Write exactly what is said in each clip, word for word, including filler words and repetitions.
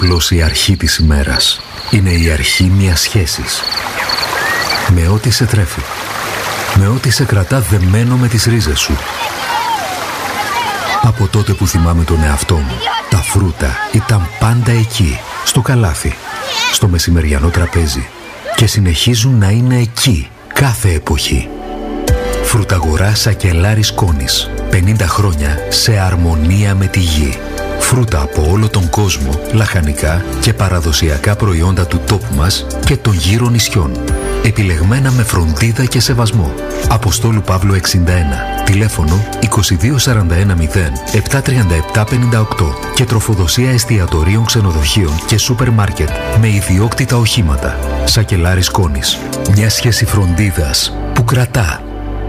απλώς η αρχή της ημέρας. Είναι η αρχή μιας σχέσης. Με ό,τι σε τρέφει. Με ό,τι σε κρατά δεμένο με τις ρίζες σου. Από τότε που θυμάμαι τον εαυτό μου, τα φρούτα ήταν πάντα εκεί, στο καλάθι, στο μεσημεριανό τραπέζι και συνεχίζουν να είναι εκεί κάθε εποχή. Φρουταγορά Σακελάρης Κόνης. πενήντα χρόνια σε αρμονία με τη γη. Φρούτα από όλο τον κόσμο, λαχανικά και παραδοσιακά προϊόντα του τόπου μας και των γύρω νησιών. Επιλεγμένα με φροντίδα και σεβασμό. Αποστόλου Παύλου εξήντα ένα. Τηλέφωνο είκοσι δύο σαράντα ένα μηδέν επτακόσια τριάντα επτά πενήντα οκτώ και τροφοδοσία εστιατορίων, ξενοδοχείων και σούπερ μάρκετ με ιδιόκτητα οχήματα. Σακελάρης Κόνης. Μια σχέση φροντίδας που κρατά.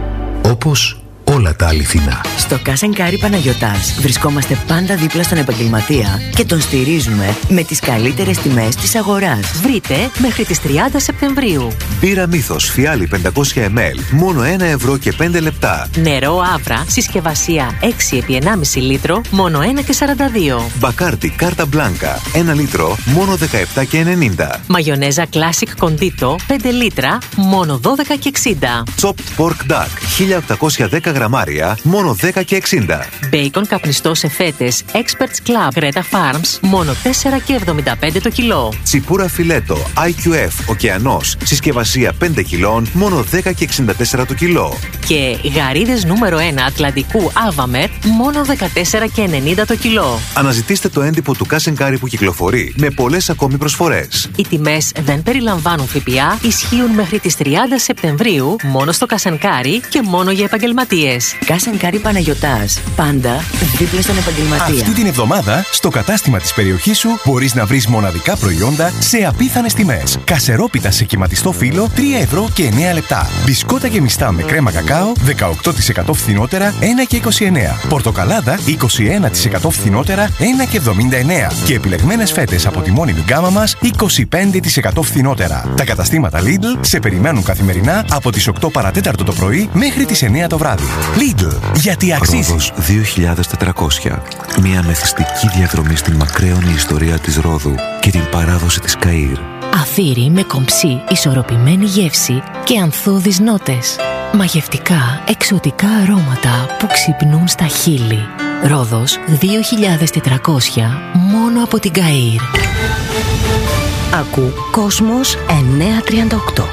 Όπως όλα τα αληθινά. Στο Cash and Carry Παναγιωτάς βρισκόμαστε πάντα δίπλα στον επαγγελματία και τον στηρίζουμε με τις καλύτερες τιμές της αγοράς. Βρείτε μέχρι τις τριάντα Σεπτεμβρίου. Μπύρα Μύθος Φιάλι πεντακόσια μιλιλίτρα, μόνο ένα ευρώ και πέντε λεπτά. Νερό Άβρα, συσκευασία έξι επί ενάμιση λίτρο, μόνο ένα και σαράντα δύο. Μπακάρτι Κάρτα Μπλάνκα, ένα λίτρο, μόνο δεκαεπτά και ενενήντα. Μαγιονέζα Classic Condito, πέντε λίτρα, μόνο δώδεκα και εξήντα. Chopped Pork Duck, χίλια οκτακόσια δέκα γραμμάρια, μόνο δέκα και εξήντα. Μπέικον καπνιστό σε φέτες Experts Club Greta Farms, μόνο τέσσερα και εβδομήντα πέντε το κιλό. Τσιπούρα φιλέτο άι κιου εφ Ωκεανός, συσκευασία πέντε κιλών, μόνο δέκα και εξήντα τέσσερα το κιλό. Και γαρίδες νούμερο ένα Ατλαντικού Άβαμερ, μόνο δεκατέσσερα και ενενήντα το κιλό. Αναζητήστε το έντυπο του Cash and Carry που κυκλοφορεί με πολλές ακόμη προσφορές. Οι τιμές δεν περιλαμβάνουν ΦΠΑ, ισχύουν μέχρι τις τριάντα Σεπτεμβρίου, μόνο στο Cash and Carry και μόνο για επαγγελματίες. Cash and Carry Παναγιωτάς. Πάντα δίπλα στον επαγγελματία. Αυτή την εβδομάδα, στο κατάστημα της περιοχής σου, μπορείς να βρεις μοναδικά προϊόντα σε απίθανες τιμές. Κασερόπιτα σε κυματιστό φύλλο, τρία ευρώ και εννέα λεπτά. Μπισκότα γεμιστά με κρέμα κακάο, δεκαοκτώ τοις εκατό φθηνότερα, ένα και είκοσι εννέα. Πορτοκαλάδα, είκοσι ένα τοις εκατό φθηνότερα, ένα και εβδομήντα εννέα. Και επιλεγμένες φέτες από τη μόνιμη γκάμα μας, είκοσι πέντε τοις εκατό φθηνότερα. Τα καταστήματα Lidl σε περιμένουν καθημερινά από τις οκτώ παρατέταρτο το πρωί μέχρι τις εννέα το βράδυ. Lidl, γιατί αξίζει. Ρόδος δύο χιλιάδες τετρακόσια. Μια μεθυστική διαδρομή στην μακραίωνη ιστορία της Ρόδου και την παράδοση της Καΐρ. Αθήρι με κομψή, ισορροπημένη γεύση και ανθώδεις νότες. Μαγευτικά, εξωτικά αρώματα που ξυπνούν στα χείλη. Ρόδος δύο χιλιάδες τετρακόσια, μόνο από την Καΐρ. Ακού Κόσμος εννιακόσια τριάντα οκτώ.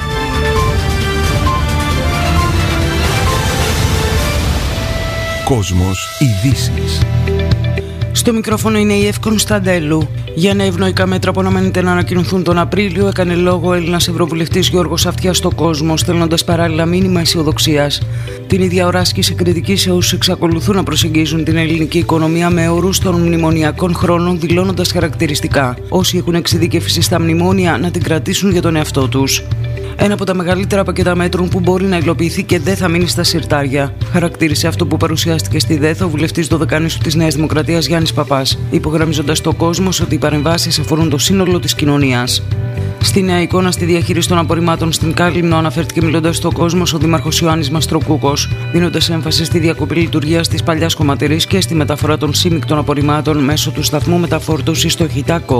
Κόσμος ειδήσεις. Στο μικρόφωνο είναι η Ευ Κωνσταντέλου. Για νέα ευνοϊκά μέτρα που αναμένεται να ανακοινωθούν τον Απρίλιο, έκανε λόγο ο Έλληνας Ευρωβουλευτής Γιώργος Αυτιάς στο Κόσμο, στέλνοντας παράλληλα μήνυμα αισιοδοξίας. Την ίδια ώρα άσκησε κριτική σε όσους εξακολουθούν να προσεγγίζουν την ελληνική οικονομία με όρους των μνημονιακών χρόνων, δηλώνοντας χαρακτηριστικά: όσοι έχουν εξειδικεύσει στα μνημόνια να την κρατήσουν για τον εαυτό τους. Ένα από τα μεγαλύτερα πακέτα μέτρων που μπορεί να υλοποιηθεί και δεν θα μείνει στα συρτάρια. Χαρακτήρισε αυτό που παρουσιάστηκε στη ΔΕΘ ο βουλευτής Δωδεκανήσου της Νέας Δημοκρατίας Γιάννης Παπάς, υπογραμμίζοντας στο κόσμο ότι οι παρεμβάσεις αφορούν το σύνολο της κοινωνίας. Στη νέα εικόνα στη διαχείριση των απορριμμάτων στην Κάλυμνο αναφέρθηκε μιλώντας στον κόσμο ο Δήμαρχος Ιωάννης Μαστροκούκος, δίνοντας έμφαση στη διακοπή λειτουργίας της παλιάς κομματερής και στη μεταφορά των σύμμικτων απορριμμάτων μέσω του σταθμού μεταφόρτωσης στο Χιτάκο.